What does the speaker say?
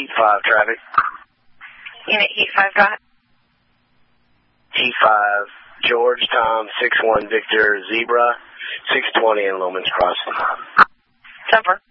Heat 5 traffic. Unit Heat 5, go ahead. Heat 5, George, Tom, 6-1, Victor, Zebra, 620 in Lomans Crossing. 10-4.